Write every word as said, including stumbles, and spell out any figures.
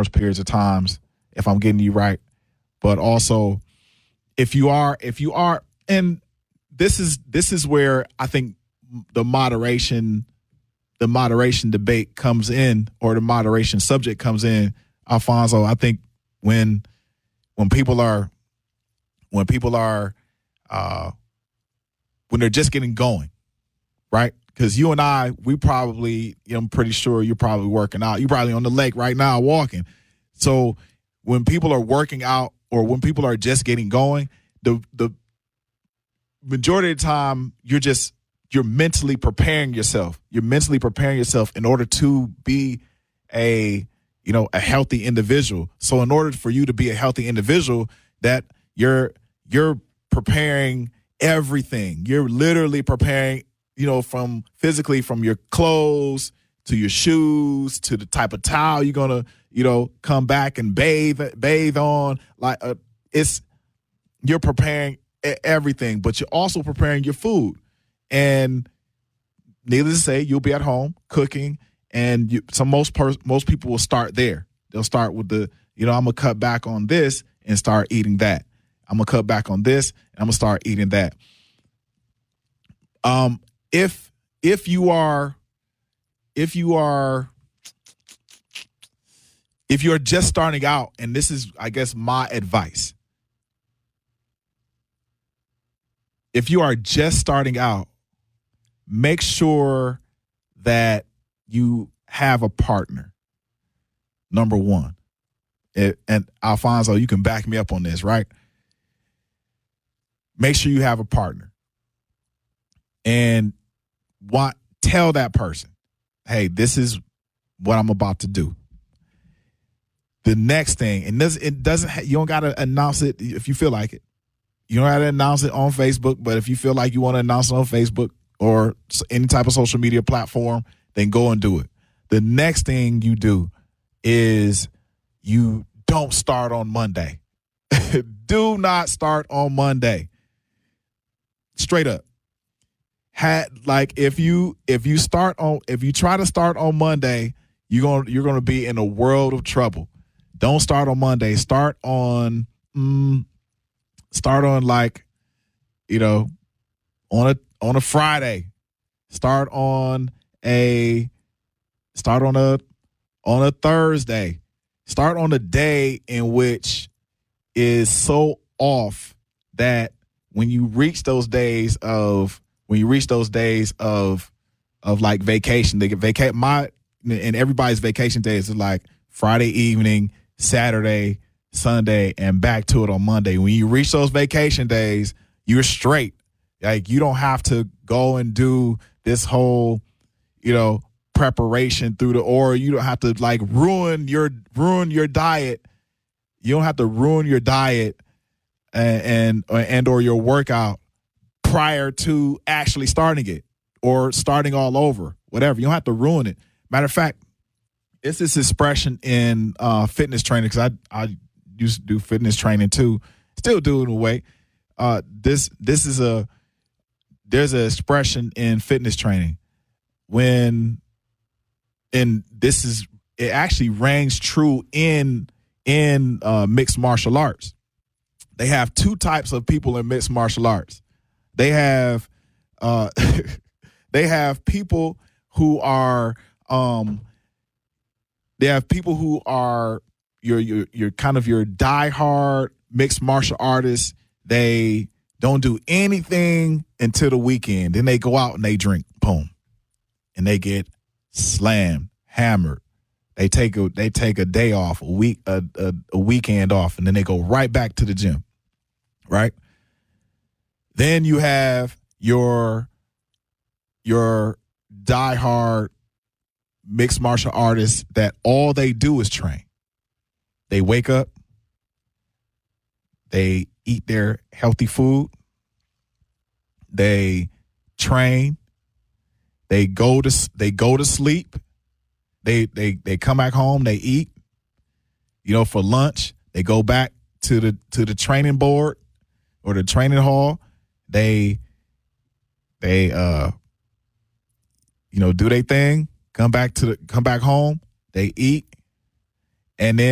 numerous periods of times, if I'm getting you right. But also, if you are, if you are, and this is this is where I think the moderation, the moderation debate comes in, or the moderation subject comes in, Alfonso. I think when when people are when people are uh, when they're just getting going, right? Because you and I, we probably, you know, I'm pretty sure you're probably working out. You're probably on the lake right now walking. So when people are working out, or when people are just getting going, the the majority of the time you're just you're mentally preparing yourself. You're mentally preparing yourself in order to be a you know a healthy individual. So in order for you to be a healthy individual, that you're you're preparing everything. You're literally preparing, you know, from physically, from your clothes to your shoes to the type of towel you're gonna, you know, come back and bathe bathe on. Like uh, it's you're preparing everything, but you're also preparing your food. And needless to say, you'll be at home cooking, and you, so most pers- most people will start there. They'll start with the, you know, I'm gonna cut back on this and start eating that. I'm gonna cut back on this and I'm gonna start eating that. Um, if if you are if you are if you're just starting out, and this is, I guess, my advice. If you are just starting out, make sure that you have a partner. Number one. It, and Alfonso, you can back me up on this, right? Make sure you have a partner. And want tell that person, hey, this is what I'm about to do. The next thing, and this, it doesn't, ha- you don't got to announce it if you feel like it. You don't have to announce it on Facebook, but if you feel like you want to announce it on Facebook or any type of social media platform, then go and do it. The next thing you do is you don't start on Monday. Do not start on Monday. Straight up. Had like if you if you start on if you try to start on Monday, you're gonna you're gonna be in a world of trouble. Don't start on Monday. Start on mm, start on like, you know, on a on a Friday. Start on a start on a on a Thursday. Start on a day in which is so off that when you reach those days of when you reach those days of of like vacation, they get vacate my and everybody's vacation days is like Friday evening, Saturday, Sunday, and back to it on Monday. When you reach those vacation days, you're straight. Like you don't have to go and do this whole, you know, preparation through the, or you don't have to like ruin your ruin your diet. You don't have to ruin your diet and and, and or your workout prior to actually starting it or starting all over, whatever. You don't have to ruin it. Matter of fact, it's this expression in uh, fitness training, because I, I used to do fitness training too, still do it in a way. Uh, this this is a there's an expression in fitness training when, and this is it actually rings true in in uh, mixed martial arts. They have two types of people in mixed martial arts. They have uh, they have people who are um, they have people who are your your your kind of your diehard mixed martial artists. They don't do anything until the weekend. Then they go out and they drink, boom, and they get slammed, hammered. They take a they take a day off, a week a, a, a weekend off, and then they go right back to the gym, right? Then you have your your diehard mixed martial artists that all they do is train. They wake up, they eat their healthy food, they train, they go to they go to sleep, they they they come back home, they eat, you know, for lunch, they go back to the to the training board or the training hall. They, they, uh, you know, do their thing, come back to the, come back home, they eat, and then